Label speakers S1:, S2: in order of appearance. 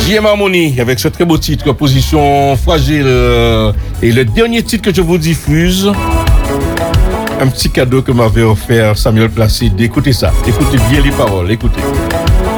S1: JM Harmony avec ce très beau titre, Position Fragile. Et le dernier titre que je vous diffuse, un petit cadeau que m'avait offert Samuel Placide. Écoutez ça, écoutez bien les paroles, écoutez.